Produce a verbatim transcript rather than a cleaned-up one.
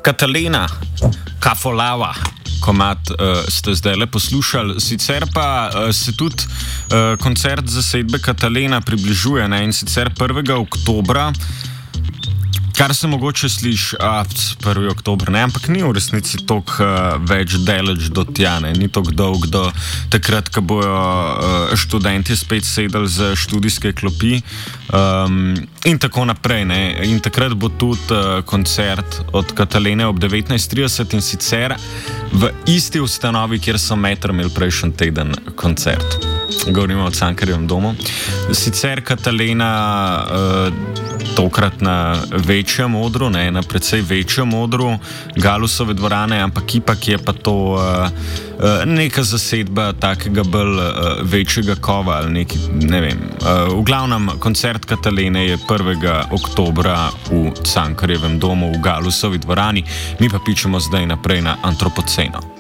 Katalena, Kafolava, komad uh, ste zdaj le poslušali. Sicer pa uh, se tudi uh, koncert zasedbe Katalena približuje, ne? In sicer prvega oktobra, kar se mogoče sliši, a prvi oktober, ne, ampak ni v resnici toliko uh, več daleč do tja, ne, ni toliko dolg do takrat, ko bojo uh, študenti spet sedeli za študijske klopi um, in tako naprej, ne, in takrat bo tudi uh, koncert od Katalene ob devetnajst trideset in sicer v isti ustanovi, kjer so Meter imeli prejšnji teden koncert. Govorimo o Cankarjevem domu. Sicer Katalena uh, tokrat na večjem odru, ne, na precej večjem odru Galusove dvorane, ampak ipak je pa to uh, uh, neka zasedba takega bolj uh, večjega kova ali neki, ne vem. Uh, v glavnem, koncert Katalene je prvega oktobra v Cankarjevem domu v Galusovi dvorani, mi pa pičemo zdaj naprej na Antropoceno.